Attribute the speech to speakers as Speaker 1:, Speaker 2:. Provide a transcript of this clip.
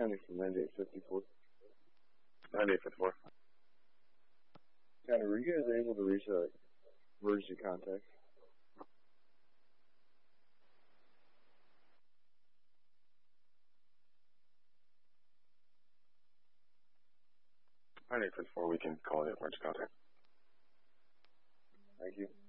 Speaker 1: County from 9854.
Speaker 2: 9854.
Speaker 1: County, were you guys able to reach emergency contact?
Speaker 2: I 9854, we can call it emergency contact.
Speaker 1: Thank you.